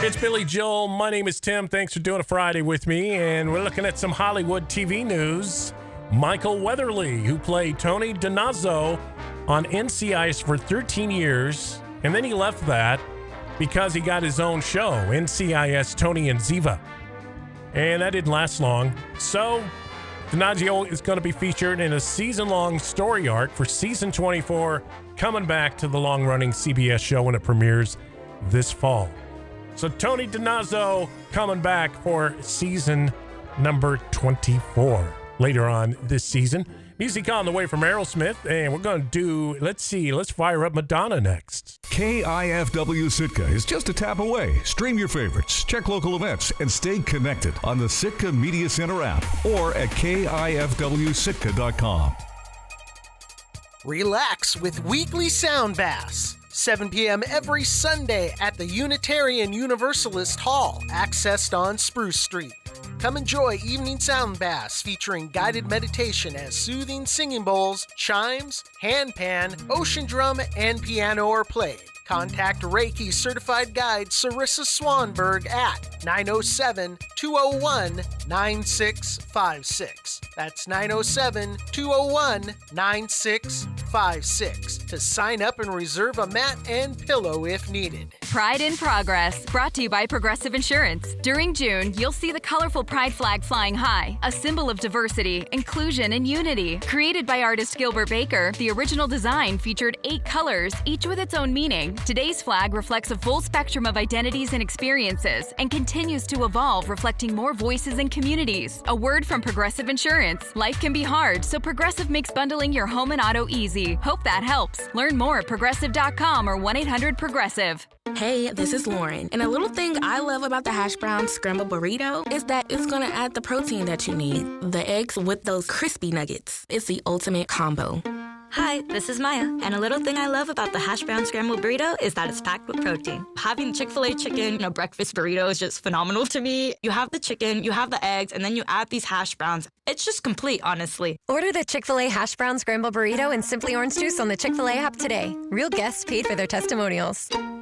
It's Billy Joel. My name is Tim. Thanks for doing a Friday with me. And we're looking at some Hollywood TV news. Michael Weatherly, who played Tony DiNazzo on NCIS for 13 years. And then he left that because he got his own show, NCIS Tony and Ziva. And that didn't last long. So DiNazzo is going to be featured in a season-long story arc for season 24, coming back to the long-running CBS show when it premieres this fall. So Tony DiNazzo coming back for season number 24 later on this season. Music on the way from Aerosmith, and we're going to do, let's fire up Madonna next. KIFW Sitka is just a tap away. Stream your favorites, check local events, and stay connected on the Sitka Media Center app or at KIFWSitka.com. Relax with Weekly Sound Baths. 7 p.m. every Sunday at the Unitarian Universalist Hall, accessed on Spruce Street. Come enjoy evening sound baths featuring guided meditation as soothing singing bowls, chimes, handpan, ocean drum, and piano are played. Contact Reiki certified guide Sarissa Swanberg at 907-201-9656. That's 907-201-9656 to sign up and reserve a mat and pillow if needed. Pride in Progress, brought to you by Progressive Insurance. During June, you'll see the colorful pride flag flying high, a symbol of diversity, inclusion, and unity. Created by artist Gilbert Baker, the original design featured 8 colors, each with its own meaning. Today's flag reflects a full spectrum of identities and experiences and continues to evolve, reflecting more voices and communities. A word from Progressive Insurance. Life can be hard, so Progressive makes bundling your home and auto easy. Hope that helps. Learn more at progressive.com or 1-800-PROGRESSIVE. Hey, this is Lauren, and a little thing I love about the hash brown scrambled burrito is that it's gonna add the protein that you need. The eggs with those crispy nuggets. It's the ultimate combo. Hi, this is Maya, and a little thing I love about the hash brown scrambled burrito is that it's packed with protein. Having Chick-fil-A chicken in a breakfast burrito is just phenomenal to me. You have the chicken, you have the eggs, and then you add these hash browns. It's just complete, honestly. Order the Chick-fil-A hash brown scrambled burrito and Simply Orange Juice on the Chick-fil-A app today. Real guests paid for their testimonials.